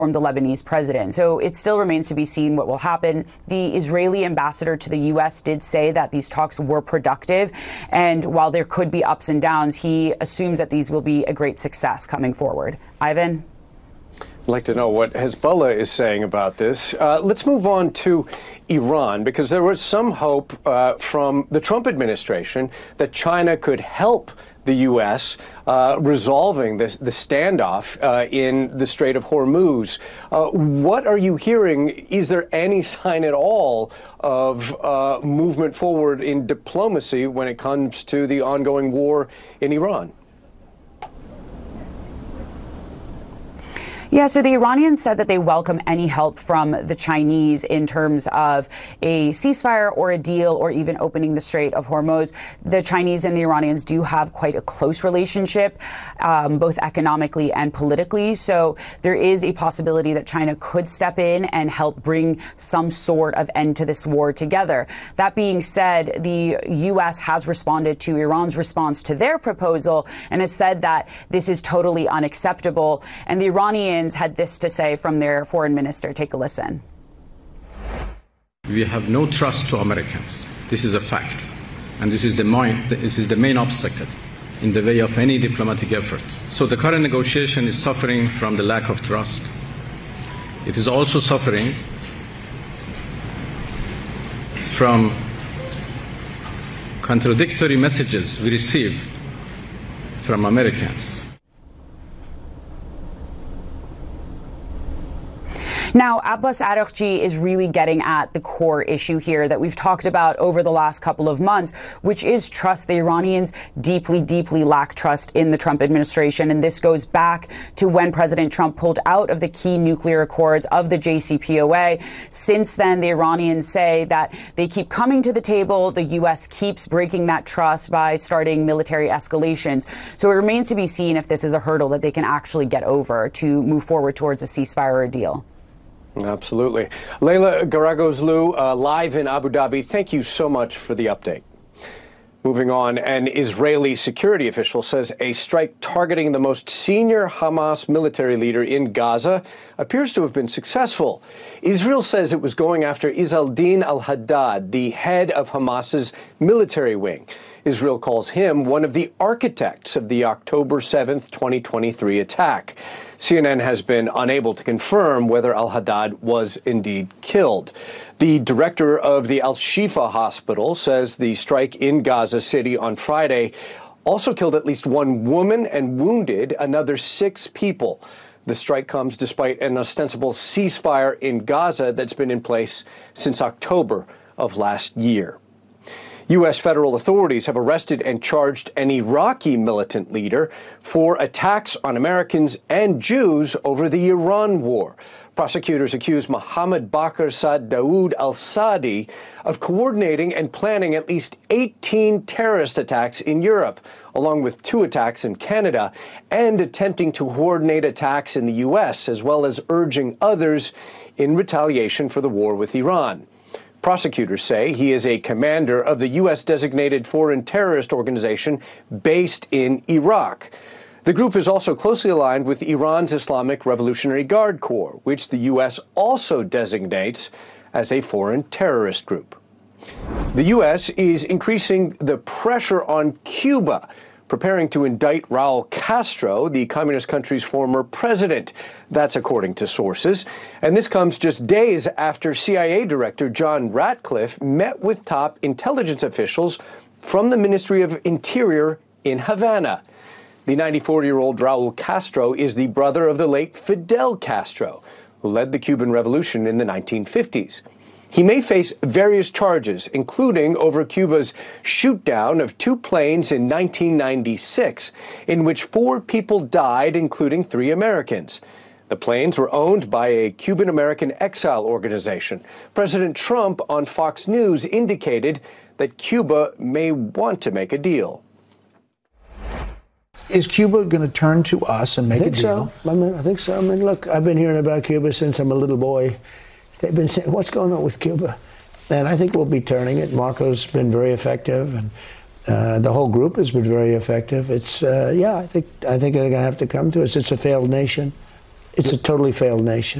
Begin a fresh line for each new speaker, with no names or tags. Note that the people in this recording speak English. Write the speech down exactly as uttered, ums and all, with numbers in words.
the Lebanese president. So it still remains to be seen what will happen. The Israeli ambassador to the U S did say that these talks were productive. And while there could be ups and downs, he assumes that these will be a great success coming forward. Ivan?
I'd like to know what Hezbollah is saying about this. Uh, let's move on to Iran, because there was some hope uh, from the Trump administration that China could help the U S uh, resolving this, the standoff uh, in the Strait of Hormuz. Uh, what are you hearing? Is there any sign at all of uh, movement forward in diplomacy when it comes to the ongoing war in Iran?
Yeah, so the Iranians said that they welcome any help from the Chinese in terms of a ceasefire or a deal or even opening the Strait of Hormuz. The Chinese and the Iranians do have quite a close relationship, um, both economically and politically. So there is a possibility that China could step in and help bring some sort of end to this war together. That being said, the U S has responded to Iran's response to their proposal and has said that this is totally unacceptable. And the Iranians had this to say from their foreign minister. Take a listen.
We have no trust to Americans. This is a fact. And this is the main, this is the main obstacle in the way of any diplomatic effort. So the current negotiation is suffering from the lack of trust. It is also suffering from contradictory messages we receive from Americans.
Now, Abbas Araghchi is really getting at the core issue here that we've talked about over the last couple of months, which is trust. The Iranians deeply, deeply lack trust in the Trump administration. And this goes back to when President Trump pulled out of the key nuclear accords of the J C P O A. Since then, the Iranians say that they keep coming to the table. The U S keeps breaking that trust by starting military escalations. So it remains to be seen if this is a hurdle that they can actually get over to move forward towards a ceasefire or a deal.
Absolutely. Leila Garagozlu, uh, live in Abu Dhabi, thank you so much for the update. Moving on, an Israeli security official says a strike targeting the most senior Hamas military leader in Gaza appears to have been successful. Israel says it was going after Izzeldin al-Haddad, the head of Hamas's military wing. Israel calls him one of the architects of the October seventh, twenty twenty-three attack. C N N has been unable to confirm whether al-Haddad was indeed killed. The director of the Al-Shifa hospital says the strike in Gaza City on Friday also killed at least one woman and wounded another six people. The strike comes despite an ostensible ceasefire in Gaza that's been in place since October of last year. U S federal authorities have arrested and charged an Iraqi militant leader for attacks on Americans and Jews over the Iran war. Prosecutors accuse Mohammed Bakr Saad Dawood al-Sadi of coordinating and planning at least eighteen terrorist attacks in Europe, along with two attacks in Canada, and attempting to coordinate attacks in the U S, as well as urging others in retaliation for the war with Iran. Prosecutors say he is a commander of the U S-designated foreign terrorist organization based in Iraq. The group is also closely aligned with Iran's Islamic Revolutionary Guard Corps, which the U S also designates as a foreign terrorist group. The U S is increasing the pressure on Cuba, preparing to indict Raul Castro, the communist country's former president. That's according to sources. And this comes just days after C I A Director John Ratcliffe met with top intelligence officials from the Ministry of Interior in Havana. The ninety-four-year-old Raul Castro is the brother of the late Fidel Castro, who led the Cuban Revolution in the nineteen fifties. He may face various charges, including over Cuba's shoot-down of two planes in nineteen ninety-six, in which four people died, including three Americans. The planes were owned by a Cuban-American exile organization. President Trump on Fox News indicated that Cuba may want to make a deal.
Is Cuba going to turn to us and make
I think
a deal?
So. I mean, I think so. I mean, look, I've been hearing about Cuba since I'm a little boy. They've been saying, what's going on with Cuba? And I think we'll be turning it. Marco's been very effective, and uh, the whole group has been very effective. It's, uh, yeah, I think I think they're going to have to come to us. It's a failed nation. It's a totally failed nation.